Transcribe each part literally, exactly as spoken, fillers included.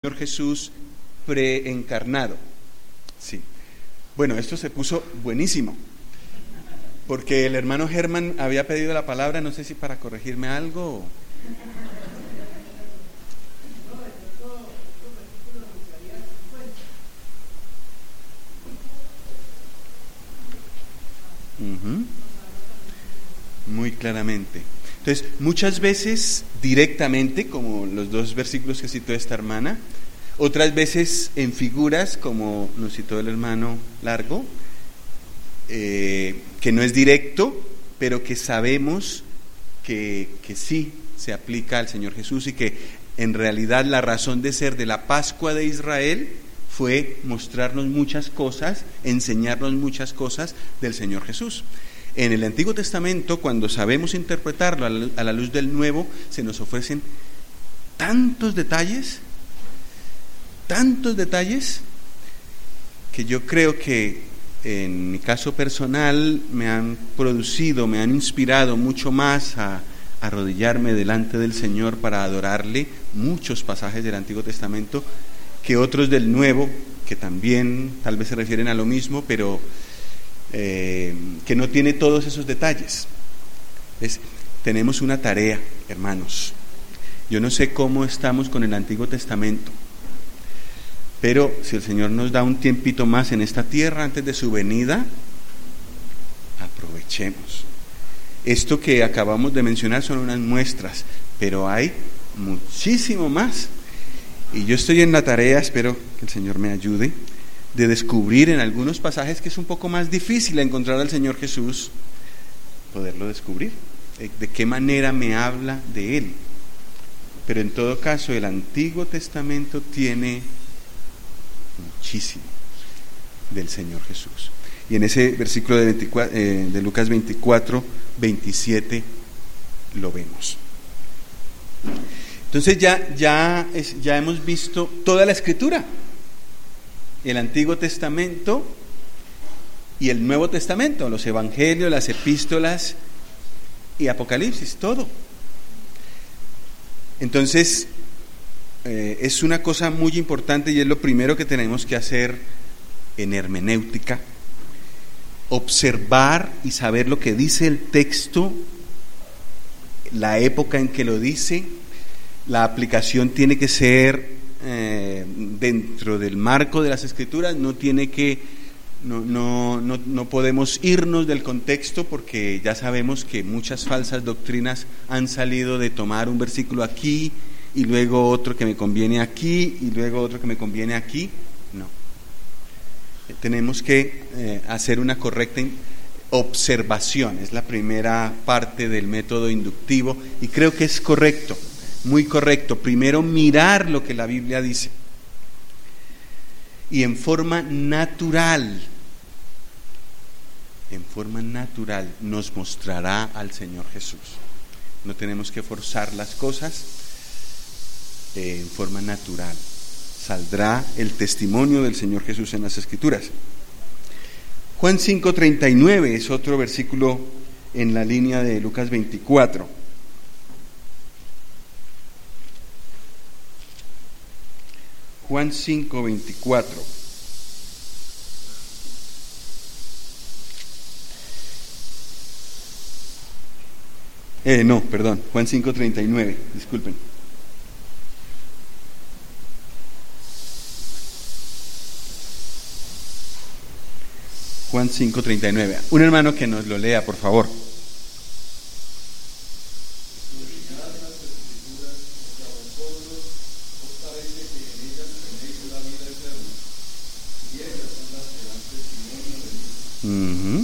Señor Jesús preencarnado. Sí. Bueno, esto se puso buenísimo, porque el hermano Germán había pedido la palabra, no sé si para corregirme algo o... Uh-huh. Muy claramente. Entonces, muchas veces directamente, como los dos versículos que citó esta hermana, otras veces en figuras, como nos citó el hermano Largo, eh, que no es directo, pero que sabemos que, que sí se aplica al Señor Jesús, y que en realidad la razón de ser de la Pascua de Israel fue mostrarnos muchas cosas, enseñarnos muchas cosas del Señor Jesús. En el Antiguo Testamento, cuando sabemos interpretarlo a la luz del Nuevo, se nos ofrecen tantos detalles, tantos detalles, que yo creo que en mi caso personal me han producido, me han inspirado mucho más a arrodillarme delante del Señor para adorarle, muchos pasajes del Antiguo Testamento, que otros del Nuevo, que también tal vez se refieren a lo mismo, pero eh, que no tiene todos esos detalles. Es, tenemos una tarea, hermanos. Yo no sé cómo estamos con el Antiguo Testamento, pero si el Señor nos da un tiempito más en esta tierra antes de su venida, aprovechemos. Esto que acabamos de mencionar son unas muestras, pero hay muchísimo más. Y yo estoy en la tarea, espero que el Señor me ayude, de descubrir en algunos pasajes que es un poco más difícil encontrar al Señor Jesús, poderlo descubrir, de qué manera me habla de Él. Pero en todo caso, el Antiguo Testamento tiene muchísimo del Señor Jesús. Y en ese versículo de, veinticuatro, eh, de Lucas veinticuatro, veintisiete lo vemos. Entonces ya, ya, es, ya hemos visto toda la Escritura, el Antiguo Testamento y el Nuevo Testamento, los Evangelios, las Epístolas y Apocalipsis, todo. Entonces, eh, es una cosa muy importante y es lo primero que tenemos que hacer en hermenéutica, observar y saber lo que dice el texto, la época en que lo dice. La aplicación tiene que ser eh, dentro del marco de las Escrituras, no tiene que, no, no, no, no podemos irnos del contexto, porque ya sabemos que muchas falsas doctrinas han salido de tomar un versículo aquí y luego otro que me conviene aquí y luego otro que me conviene aquí. No. Tenemos que eh, hacer una correcta observación, es la primera parte del método inductivo, y creo que es correcto. Muy correcto, primero mirar lo que la Biblia dice y en forma natural, en forma natural nos mostrará al Señor Jesús. No tenemos que forzar las cosas, eh, en forma natural saldrá el testimonio del Señor Jesús en las Escrituras. Juan cinco treinta y nueve es otro versículo en la línea de Lucas veinticuatro. Juan cinco veinticuatro. Eh, no, perdón, Juan cinco treinta y nueve, disculpen. Juan cinco treinta y nueve. Un hermano que nos lo lea, por favor. Uh-huh.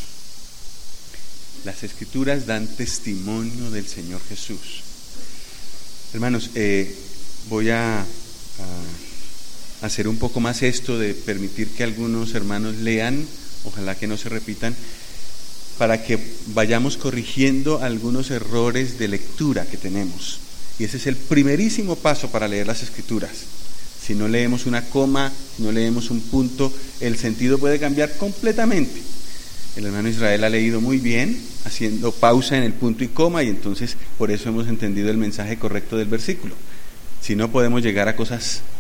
Las Escrituras dan testimonio del Señor Jesús. Hermanos, eh, voy a, a hacer un poco más esto de permitir que algunos hermanos lean, ojalá que no se repitan, para que vayamos corrigiendo algunos errores de lectura que tenemos. Y ese es el primerísimo paso para leer las Escrituras. Si no leemos una coma, si no leemos un punto, el sentido puede cambiar completamente. El hermano Israel ha leído muy bien, haciendo pausa en el punto y coma, y entonces por eso hemos entendido el mensaje correcto del versículo. Si no, podemos llegar a cosas